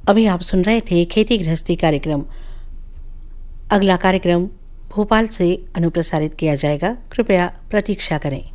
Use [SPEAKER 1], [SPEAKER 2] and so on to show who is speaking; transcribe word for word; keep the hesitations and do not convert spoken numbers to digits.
[SPEAKER 1] अभी आप सुन रहे थे खेती गृहस्थी कार्यक्रम। अगला कार्यक्रम भोपाल से अनुप्रसारित किया जाएगा, कृपया प्रतीक्षा करें।